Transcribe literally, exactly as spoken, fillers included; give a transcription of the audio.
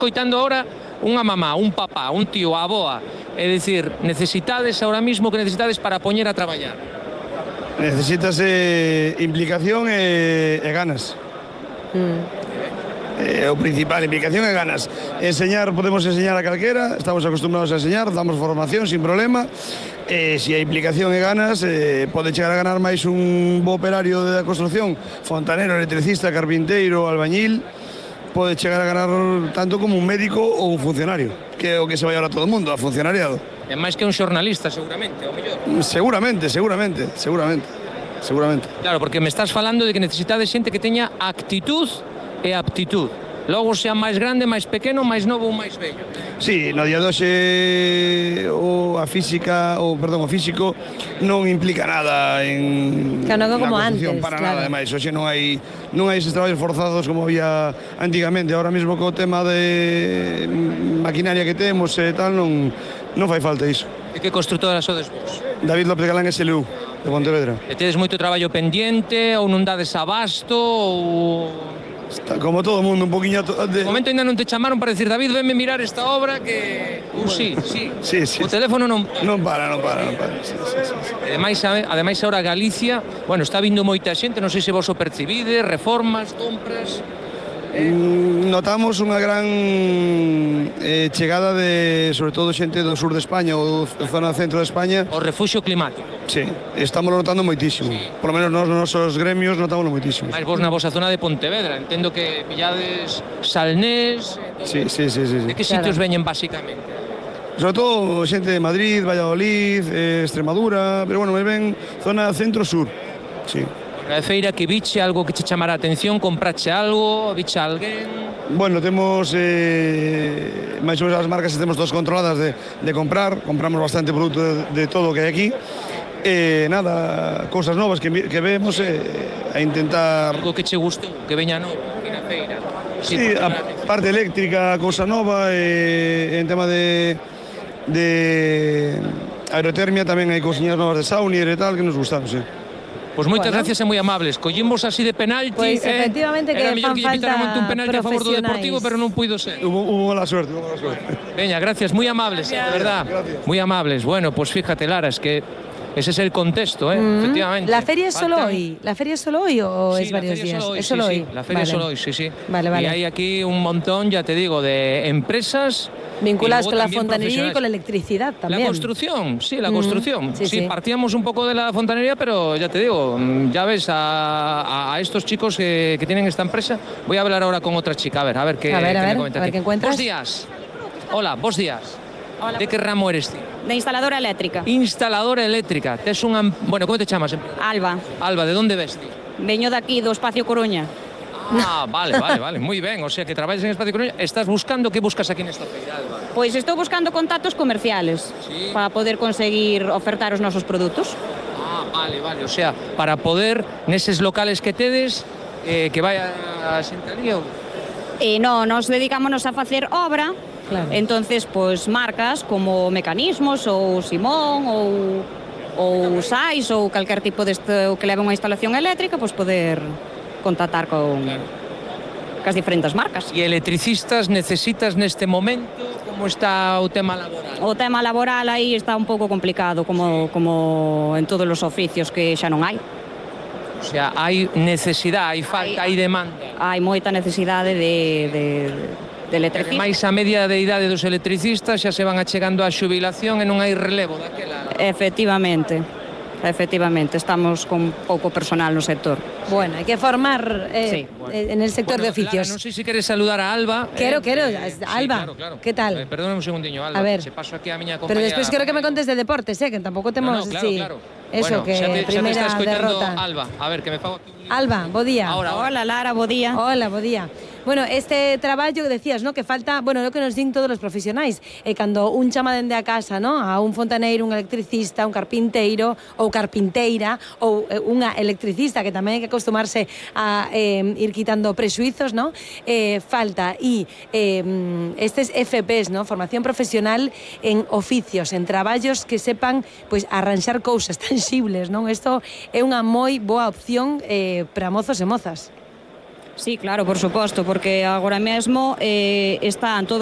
Coitando ahora unha mamá, un papá, un tío, a avoa, é dicir, necesitades ahora mismo que necesitades para poñer a traballar? Necesitas eh, implicación e, e ganas. Mm. Eh, o principal, implicación e ganas. Enseñar, podemos enseñar a calquera, estamos acostumbrados a enseñar, damos formación sin problema. E se hai implicación e ganas, eh, pode chegar a ganar máis un bo operario da construcción, fontanero, electricista, carpinteiro, albañil. Pode chegar a ganar tanto como un médico ou un funcionario, que é o que se vai ahora todo o mundo, a funcionariado. É máis que un xornalista, seguramente, ao mellor. Seguramente, seguramente, seguramente, seguramente. Claro, porque me estás falando de que necesitades xente que teña actitud e aptitud. Logo sea máis grande, máis pequeno, máis novo ou máis vello. Sí, no día de hoxe o a física, o perdón, o físico non implica nada en claro, non como antes, para claro. nada, ademais, hoxe non hai non hai eses traballos forzados como había antigamente, ahora mesmo co tema de maquinaria que temos e tal, non non fai falta iso. E que constructora sodes vos? David López Galán, S L U, de Pontevedra. E tedes moito traballo pendiente ou non dades abasto ou... Está como todo o mundo, un poquinho... De momento ainda non te chamaron para decir David, venme mirar esta obra que... Uh, bueno, sí, sí. Sí, sí. O teléfono non... Non para, non para, non para. Sí, sí, sí, sí. Ademais, ademais, ahora Galicia, bueno, está vindo moita xente, non sei se vos o percibides, reformas, compras... Eh? Notamos unha gran eh, chegada de, sobre todo, xente do sur de España ou zona centro de España. O refuxio climático. Sí, estamos notando moitísimo. Sí. Por lo menos nos nosos gremios notamos moitísimo. Mais vos na vosa zona de Pontevedra, entendo que pillades Salnés... Sí, sí, sí, sí. De que sitios claro. Veñen basicamente? Sobre todo xente de Madrid, Valladolid, eh, Extremadura, pero bueno, me ven zona centro-sur, sí. Na feira que viche algo que che chamara a atención, comprache algo, viche alguén? Bueno, temos eh, máis ou menos as marcas que temos todas controladas de, de comprar, compramos bastante produto de, de todo o que hai aquí. E eh, nada, cousas novas que, que vemos eh, a intentar... Algo que che gustou, que veña novo aquí na feira. Sí, sí, a parte eléctrica, cousa nova, e en tema de, de aerotermia tamén hai cousiñas novas de Saunier e tal que nos gustaron, sí. Pois pues moitas bueno. Gracias e moi amables. Collimos así de penalti. Pois pues, eh, efectivamente que fan que falta un penalti a favor do Deportivo, pero non puido ser. Hubo, hubo mala suerte, hubo mala suerte. Veña, gracias, moi amables, gracias. De verdad. Moi amables. Bueno, pues fíjate, Lara, es que ese es el contexto, ¿eh? Mm-hmm. Efectivamente. ¿La feria es solo hoy? ¿La feria es solo hoy o sí, es varios días? Solo hoy, es solo sí, hoy. Sí. La feria es vale. solo hoy, sí, sí. Vale, vale. Y hay aquí un montón, ya te digo, de empresas vinculadas con la fontanería y con la electricidad también. La construcción, sí, la mm-hmm. construcción. Sí, sí, sí, partíamos un poco de la fontanería, pero ya te digo, ya ves a, a estos chicos que, que tienen esta empresa. Voy a hablar ahora con otra chica, a ver, a ver qué, a ver, qué a ver, me comenta a ver aquí. ¿Qué encuentras? Buenos días. Hola, buenos días. Hola, ¿De qué ramo eres tú? De instaladora eléctrica. Instaladora eléctrica. Tes unha... Bueno, como te chamas? Alba. Alba, de onde ves ti? Veño de aquí, do Espacio Coruña. Ah, vale, vale, vale, moi ben. O sea, que traballas en Espacio Coruña. Estás buscando, que buscas aquí nesta feira, Alba? Pois estou buscando contactos comerciales, sí, para poder conseguir ofertar os nosos produtos. Ah, vale, vale. O sea, para poder, neses locales que tedes, eh, que vai a Xentalía ou... E non, nos dedicámonos a facer obra. Claro. Entonces, pois, marcas como Mecanismos ou Simón ou, ou Sais ou calquer tipo de que leve unha instalación eléctrica, pois poder contactar con claro. Cas diferentes marcas. E electricistas necesitas neste momento? Como está o tema laboral? O tema laboral aí está un pouco complicado, como, como en todos os oficios que xa non hai. O sea, hai necesidade, hai falta, hai, hai demanda. Hai moita necesidade de... de de electricistas. Ademais, a media de idade dos electricistas xa se van achegando á xubilación e non hai relevo daquela. Efectivamente, efectivamente, estamos con pouco personal no sector. Bueno, hai que formar eh, sí. bueno. en el sector bueno, de oficios. Lara, non sei se queres saludar a Alba. Quero, eh, quero, eh, Alba, sí, claro, claro. ¿qué tal? Eh, perdóname un segundiño, Alba, a ver. se paso aquí a miña compañera. Pero despois quero que me contes de deportes, eh, que tampouco temos... No, no, claro, sí. claro. Eso, bueno, que xa te, primeira xa te está derrota. Alba, a ver, que me fago aquí un... Alba, bo día. Ahora, ahora. Hola, Lara, bo día. Hola, bo día. Bueno, este traballo que decías, ¿no? Que falta, bueno, lo que nos din todos os profesionais, é eh, cando un chama dende a casa, ¿no? A un fontaneiro, un electricista, un carpinteiro ou carpinteira ou eh, unha electricista que tamén hai que acostumarse a eh, ir quitando prexuizos, ¿no? Eh, falta e eh, estes F Ps, ¿no? Formación profesional en oficios, en traballos que sepan, pois, arranxar cousas tangibles, non? Isto é unha moi boa opción eh, para mozos e mozas. Sí, claro, por suposto, porque agora mesmo eh, están todos